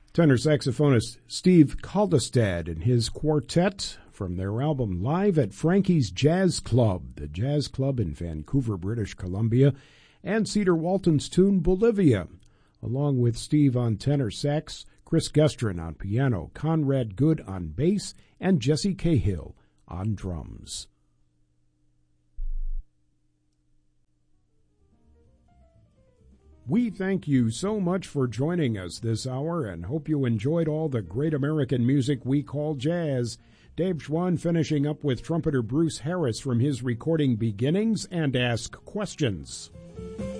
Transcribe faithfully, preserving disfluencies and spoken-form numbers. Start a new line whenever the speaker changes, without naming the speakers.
Tenor saxophonist Steve Kaldestad and his quartet from their album Live at Frankie's Jazz Club, the jazz club in Vancouver, British Columbia, and Cedar Walton's tune Bolivia, along with Steve on tenor sax, Chris Gestrin on piano, Conrad Good on bass, and Jesse Cahill on drums. We thank you so much for joining us this hour and hope you enjoyed all the great American music we call jazz. Dave Schwann finishing up with trumpeter Bruce Harris from his recording Beginnings and Ask Questions.